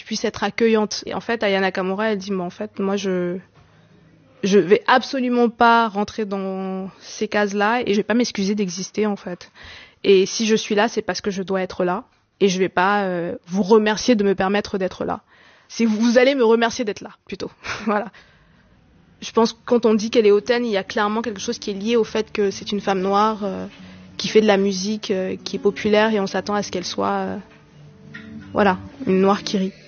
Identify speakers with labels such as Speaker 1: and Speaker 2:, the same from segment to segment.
Speaker 1: puisse être accueillante. Et en fait, Aya Nakamura, elle dit, mais en fait, moi, je vais absolument pas rentrer dans ces cases-là et je vais pas m'excuser d'exister, en fait. Et si je suis là, c'est parce que je dois être là. Et je vais pas vous remercier de me permettre d'être là. Vous allez me remercier d'être là, plutôt. Voilà. Je pense que quand on dit qu'elle est hautaine, il y a clairement quelque chose qui est lié au fait que c'est une femme noire qui fait de la musique, qui est populaire et on s'attend à ce qu'elle soit, voilà, une noire qui rit.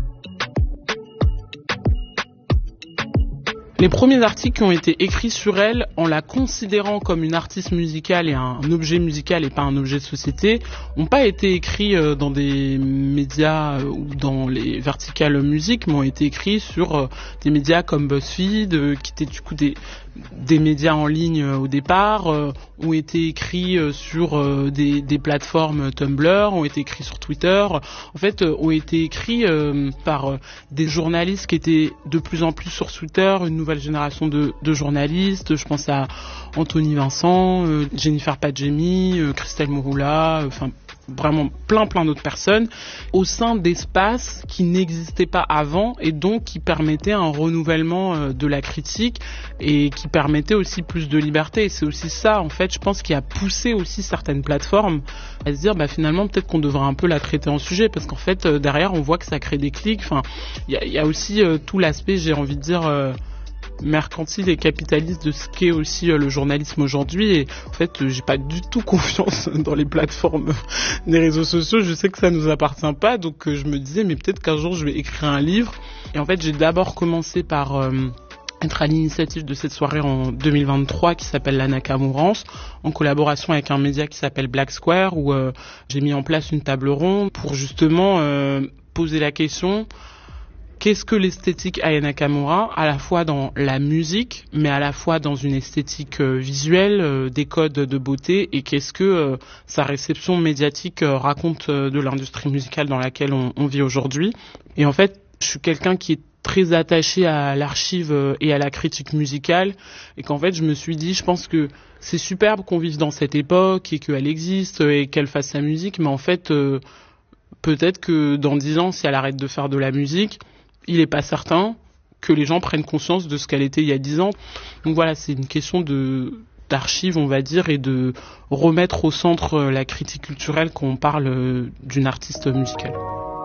Speaker 2: Les premiers articles qui ont été écrits sur elle, en la considérant comme une artiste musicale et un objet musical et pas un objet de société, n'ont pas été écrits dans des médias ou dans les verticales musique, mais ont été écrits sur des médias comme BuzzFeed, qui étaient du coup des médias en ligne au départ, ont été écrits sur des plateformes Tumblr, ont été écrits sur Twitter, en fait ont été écrits par des journalistes qui étaient de plus en plus sur Twitter, une nouvelle génération de journalistes, je pense à Anthony Vincent, Jennifer Padjemi, Christelle Mouroula, enfin vraiment plein d'autres personnes au sein d'espaces qui n'existaient pas avant et donc qui permettaient un renouvellement de la critique et qui permettaient aussi plus de liberté. Et c'est aussi ça, en fait, je pense, qui a poussé aussi certaines plateformes à se dire, finalement, peut-être qu'on devrait un peu la traiter en sujet parce qu'en fait, derrière, on voit que ça crée des clics. Enfin, il y a aussi tout l'aspect, j'ai envie de dire, mercantile et capitaliste de ce qu'est aussi le journalisme aujourd'hui. Et en fait, j'ai pas du tout confiance dans les plateformes des réseaux sociaux. Je sais que ça nous appartient pas, donc je me disais mais peut-être qu'un jour je vais écrire un livre. Et en fait, j'ai d'abord commencé par être à l'initiative de cette soirée en 2023 qui s'appelle la Nakamurance, en collaboration avec un média qui s'appelle Black Square, où j'ai mis en place une table ronde pour justement poser la question: qu'est-ce que l'esthétique Aya Nakamura, à la fois dans la musique, mais à la fois dans une esthétique visuelle, des codes de beauté, et qu'est-ce que sa réception médiatique raconte de l'industrie musicale dans laquelle on vit aujourd'hui. Et en fait, je suis quelqu'un qui est très attaché à l'archive et à la critique musicale, et qu'en fait, je me suis dit, je pense que c'est superbe qu'on vive dans cette époque, et qu'elle existe, et qu'elle fasse sa musique, mais en fait, peut-être que dans 10 ans, si elle arrête de faire de la musique, il n'est pas certain que les gens prennent conscience de ce qu'elle était il y a 10 ans. Donc voilà, c'est une question d'archives, on va dire, et de remettre au centre la critique culturelle quand on parle d'une artiste musicale.